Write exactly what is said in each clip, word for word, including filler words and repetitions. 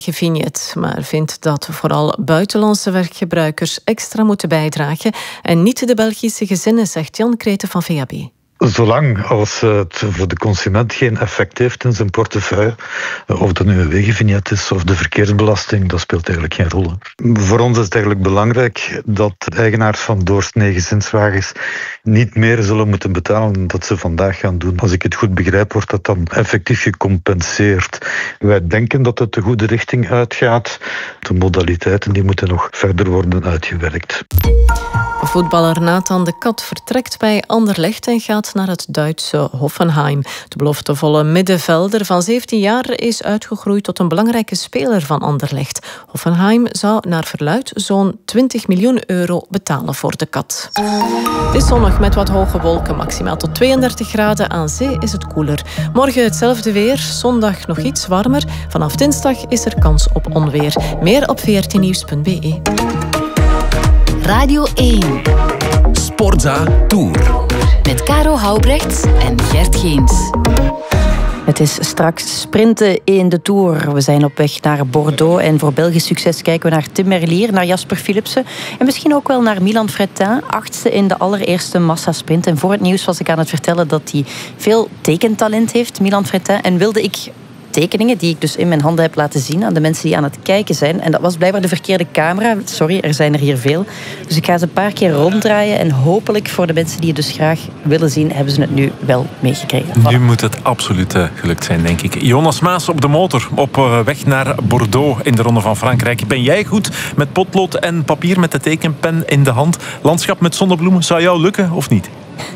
Vignet, maar vindt dat vooral buitenlandse werkgebruikers extra moeten bijdragen en niet de Belgische gezinnen, zegt Jan Kreten van V A B. Zolang als het voor de consument geen effect heeft in zijn portefeuille, of dat nu een wegenvignet is of de verkeersbelasting, dat speelt eigenlijk geen rol. Voor ons is het eigenlijk belangrijk dat eigenaars van doorsnee gezinswagens niet meer zullen moeten betalen dan dat ze vandaag gaan doen. Als ik het goed begrijp, wordt dat dan effectief gecompenseerd. Wij denken dat het de goede richting uitgaat. De modaliteiten die moeten nog verder worden uitgewerkt. Voetballer Nathan de Kat vertrekt bij Anderlecht en gaat naar het Duitse Hoffenheim. De beloftevolle middenvelder van zeventien jaar is uitgegroeid tot een belangrijke speler van Anderlecht. Hoffenheim zou naar verluidt zo'n twintig miljoen euro betalen voor de Kat. Het is zonnig met wat hoge wolken, maximaal tot tweeëndertig graden. Aan zee is het koeler. Morgen hetzelfde weer, zondag nog iets warmer. Vanaf dinsdag is er kans op onweer. Meer op v r t nieuws punt b e. Radio één. Sportza Tour. Met Caro Houbrechts en Gert Geens. Het is straks sprinten in de Tour. We zijn op weg naar Bordeaux en voor Belgisch succes kijken we naar Tim Merlier, naar Jasper Philipsen en misschien ook wel naar Milan Fretin, achtste in de allereerste massasprint. En voor het nieuws was ik aan het vertellen dat hij veel tekentalent heeft, Milan Fretin, en wilde ik tekeningen die ik dus in mijn handen heb laten zien aan de mensen die aan het kijken zijn. En dat was blijkbaar de verkeerde camera. Sorry, er zijn er hier veel. Dus ik ga ze een paar keer ronddraaien en hopelijk voor de mensen die het dus graag willen zien, hebben ze het nu wel meegekregen. Voilà. Nu moet het absoluut uh, gelukt zijn, denk ik. Jonas Maas op de motor, op uh, weg naar Bordeaux in de Ronde van Frankrijk. Ben jij goed met potlood en papier, met de tekenpen in de hand? Landschap met zonnebloemen, zou jou lukken of niet?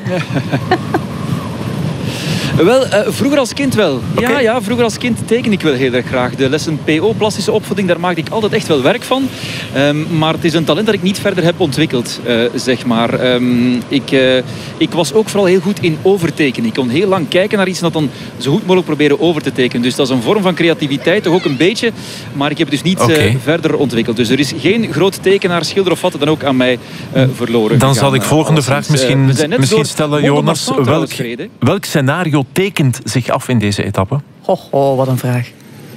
Wel, uh, vroeger als kind wel. Okay. Ja, ja, vroeger als kind teken ik wel heel erg graag. De lessen P O, plastische opvoeding, daar maakte ik altijd echt wel werk van. Um, maar het is een talent dat ik niet verder heb ontwikkeld, uh, zeg maar. Um, ik, uh, ik was ook vooral heel goed in overtekenen. Ik kon heel lang kijken naar iets en dat dan zo goed mogelijk proberen over te tekenen. Dus dat is een vorm van creativiteit, toch ook een beetje. Maar ik heb het dus niet okay. uh, verder ontwikkeld. Dus er is geen groot tekenaar, schilder of wat dan ook aan mij uh, verloren Dan gegaan. zal ik volgende uh, vraag misschien, uh, misschien stellen, Jonas. Welk, welk scenario tekent zich af in deze etappe? Ho, ho, wat een vraag.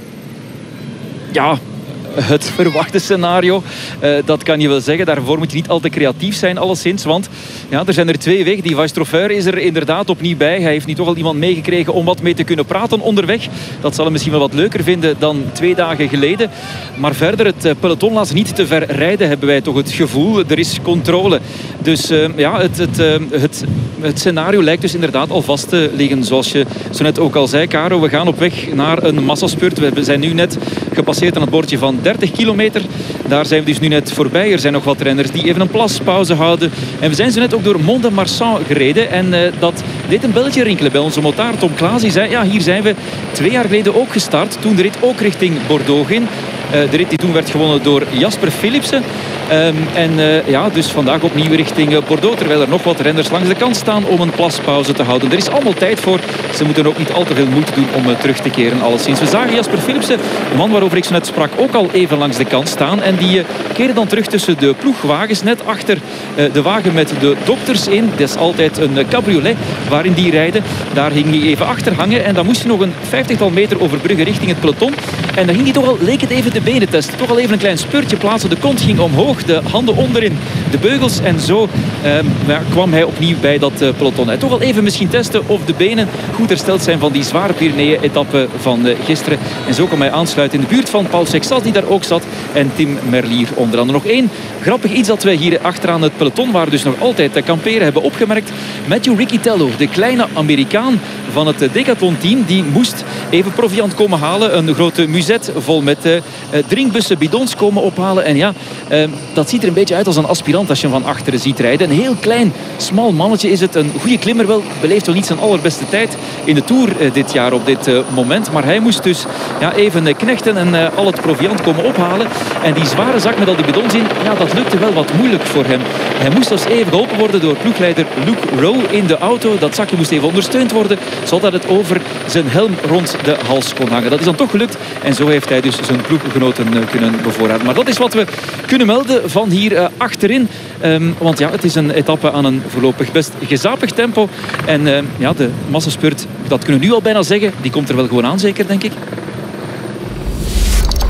Ja, het verwachte scenario, uh, dat kan je wel zeggen. Daarvoor moet je niet al te creatief zijn, alleszins. Want ja, er zijn er twee weg. Die Weistroffer is er inderdaad opnieuw bij. Hij heeft nu toch al iemand meegekregen om wat mee te kunnen praten onderweg. Dat zal hem misschien wel wat leuker vinden dan twee dagen geleden. Maar verder, het peloton laat niet te ver rijden, hebben wij toch het gevoel. Er is controle. Dus uh, ja, het, het, uh, het, het scenario lijkt dus inderdaad al vast te liggen. Zoals je zo net ook al zei, Caro. We gaan op weg naar een massaspurt. We zijn nu net gepasseerd aan het bordje van dertig kilometer. Daar zijn we dus nu net voorbij. Er zijn nog wat renners die even een plaspauze houden. En we zijn zo net ook door Mont-de-Marsan gereden. En uh, dat deed een belletje rinkelen bij onze motaar. Tom Klaas die zei, ja, hier zijn we twee jaar geleden ook gestart. Toen de rit ook richting Bordeaux ging. Uh, de rit die toen werd gewonnen door Jasper Philipsen. Um, en uh, ja, dus vandaag opnieuw richting uh, Bordeaux. Terwijl er nog wat renners langs de kant staan om een plaspauze te houden. Er is allemaal tijd voor. Ze moeten ook niet al te veel moeite doen om uh, terug te keren. Alleszins. We zagen Jasper Philipsen, de man waarover ik zo net sprak, ook al even langs de kant staan. En die uh, keerde dan terug tussen de ploegwagens. Net achter uh, de wagen met de dokters in. Dat is altijd een uh, cabriolet waarin die rijden. Daar ging hij even achter hangen. En dan moest hij nog een vijftigtal meter overbruggen richting het peloton. En dan ging hij toch al, leek het even de benen testen. Toch al even een klein spurtje plaatsen. De kont ging omhoog. De handen onderin. De beugels. En zo uh, ja, kwam hij opnieuw bij dat uh, peloton. En toch al even misschien testen of de benen goed hersteld zijn van die zware Pyreneeën-etappe van uh, gisteren. En zo kwam hij aansluiten in de buurt van Paul Sexas, die daar ook zat. En Tim Merlier onder andere. Nog één grappig iets dat wij hier achteraan het peloton, waar we dus nog altijd te kamperen, hebben opgemerkt. Matthew Riccitello, de kleine Amerikaan van het Decathlon-team, die moest even proviant komen halen. Een grote musette vol met uh, drinkbussen, bidons komen ophalen. En ja, uh, dat ziet er een beetje uit als een aspirant als je hem van achteren ziet rijden. Een heel klein, smal mannetje is het. Een goede klimmer wel. Beleeft wel niet zijn allerbeste tijd in de Tour uh, dit jaar op dit uh, moment. Maar hij moest dus ja, even uh, knechten en uh, al het proviant komen ophalen. En die zware zak met al die bidons in, ja, dat lukte wel wat moeilijk voor hem. Hij moest dus even geholpen worden door ploegleider Luke Rowe in de auto. Dat zakje moest even ondersteund worden, zodat het over zijn helm rond de hals kon hangen. Dat is dan toch gelukt. En zo heeft hij dus zijn ploeggenoten uh, kunnen bevoorraden. Maar dat is wat we kunnen melden van hier uh, achterin. Um, want ja, het is een etappe aan een voorlopig best gezapig tempo. En uh, ja, de massaspurt, dat kunnen we nu al bijna zeggen, die komt er wel gewoon aan, zeker, denk ik.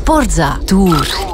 Sportza Tour.